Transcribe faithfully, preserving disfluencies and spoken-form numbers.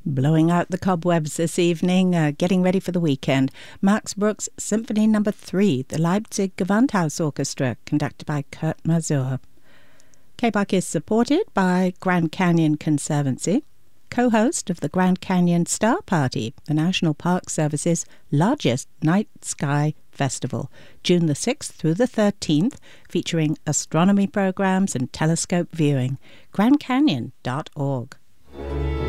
Blowing out the cobwebs this evening, uh, getting ready for the weekend. Max Bruch's Symphony Number Three, the Leipzig Gewandhaus Orchestra, conducted by Kurt Masur. K B A C is supported by Grand Canyon Conservancy, co-host of the Grand Canyon Star Party, the National Park Service's largest night sky festival, June the sixth through the thirteenth, featuring astronomy programs and telescope viewing. grand canyon dot org.